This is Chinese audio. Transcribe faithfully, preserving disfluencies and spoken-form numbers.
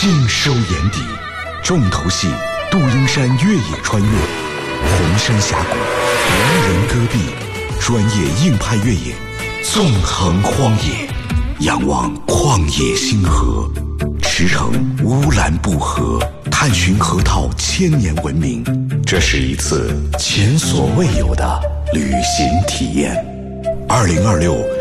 尽收眼底，重头戏杜英山越野穿越，红山峡谷，无人戈壁，专业硬派越野，纵横荒野，仰望旷野星河，驰骋乌兰布和，探寻河套千年文明。这是一次前所未有的旅行体验。二零二六